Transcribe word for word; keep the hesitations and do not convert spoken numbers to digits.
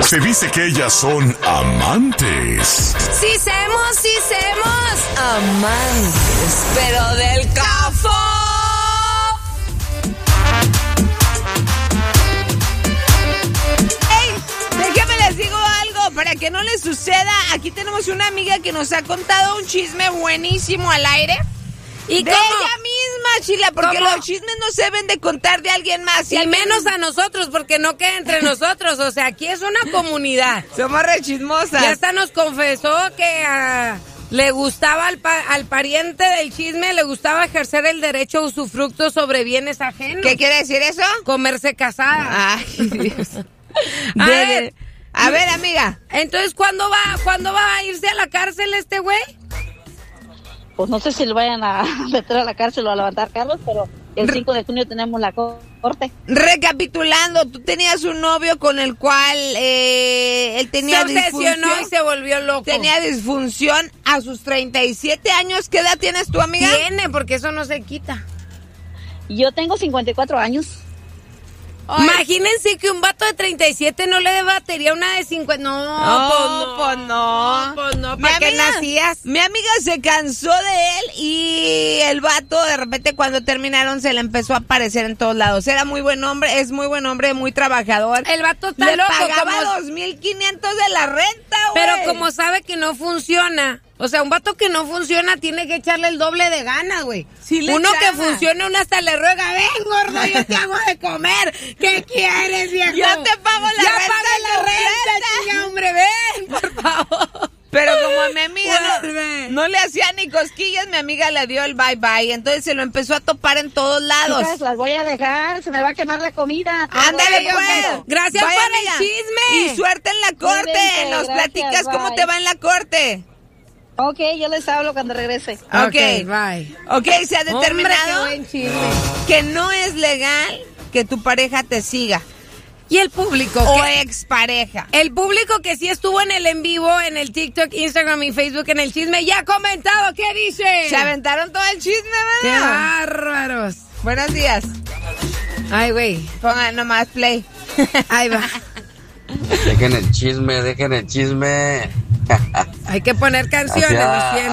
Se dice que ellas son amantes. Sí semos, sí semos amantes, pero del café. Déjame les digo algo para que no les suceda. Aquí tenemos una amiga que nos ha contado un chisme buenísimo al aire. ¿Y de cómo? ella misma, Chila, porque ¿Cómo? los chismes no se deben de contar de alguien más. Y menos a nosotros, porque no queda entre nosotros. O sea, aquí es una comunidad. Somos re chismosas. Ya hasta nos confesó que uh, le gustaba al, pa- al pariente del chisme, le gustaba ejercer el derecho a usufructo sobre bienes ajenos. ¿Qué quiere decir eso? Comerse casada. Ay, Dios. A De- ver. a ver, amiga. Entonces, ¿cuándo va, ¿cuándo va a irse a la cárcel este güey? Pues no sé si lo vayan a meter a la cárcel o a levantar cargos, pero el cinco de junio tenemos la corte. Recapitulando, tú tenías un novio con el cual eh, él tenía Se obsesionó disfunción. y se volvió loco. Tenía disfunción a sus treinta y siete años. ¿Qué edad tienes tú, amiga? Tiene, porque eso no se quita. Yo tengo cincuenta y cuatro años. Ay. Imagínense que un vato de treinta y siete no le dé batería a una de cincuenta. No, No, pues no. pues no. Pues no, Mi ¿para qué amiga- nacías? Mi amiga se cansó de él y el vato de repente cuando terminaron se le empezó a aparecer en todos lados. Era muy buen hombre, es muy buen hombre, muy trabajador. El vato está Le loco. pagaba como- dos mil quinientos de la renta, güey. Pero como sabe que no funciona, o sea, un vato que no funciona tiene que echarle el doble de ganas, güey. Sí le Uno echaba. que funciona, uno hasta le ruega, ven, gordo, yo te hago de comer. ¿Qué quieres, viejo? Yo te pago la ya renta paga la completa. renta, chinga, hombre, ven, por favor. Pero como a mi amiga Vuelve. no, no le hacía ni cosquillas, mi amiga le dio el bye bye. Entonces se lo empezó a topar en todos lados. Chicas, las voy a dejar, se me va a quemar la comida. Ándale, Todo pues. eso. Gracias Vaya, por amiga. el chisme. Y suerte en la corte. Cuídense, Nos gracias, platicas cómo bye. te va en la corte. Ok, yo les hablo cuando regrese. Ok. bye. Ok, se ha determinado Hombre, qué buen chisme. que no es legal que tu pareja te siga. Y el público, O que- expareja. el público que sí estuvo en el en vivo, en el TikTok, Instagram y Facebook, en el chisme, ya ha comentado, ¿qué dice? Se aventaron todo el chisme, ¡Qué ¿verdad? bárbaros! Buenos días. Ay, güey, Pongan nomás play. ahí va. Dejen el chisme, dejen el chisme. Hay que poner canciones, Gracias. lo siento.